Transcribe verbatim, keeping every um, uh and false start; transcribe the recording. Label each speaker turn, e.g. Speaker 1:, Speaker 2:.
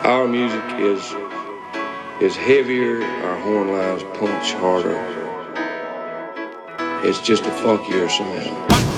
Speaker 1: Our music is is heavier, our horn lines punch harder. It's just a funkier sound.